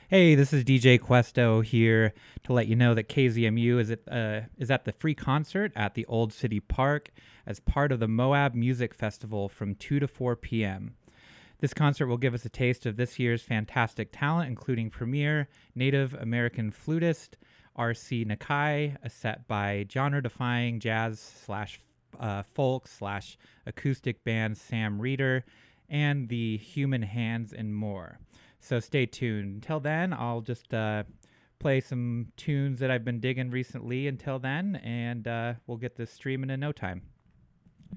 Hey, this is DJ Questo here to let you know that KZMU is at the free concert at the Old City Park as part of the Moab Music Festival from 2 to 4 p.m. This concert will give us a taste of this year's fantastic talent, including premier Native American flutist R.C. Nakai, a set by genre-defying jazz slash folk slash acoustic band Sam Reeder, and the Human Hands and more. So stay tuned. Until then, I'll just play some tunes that I've been digging recently until then, and we'll get this streaming in no time.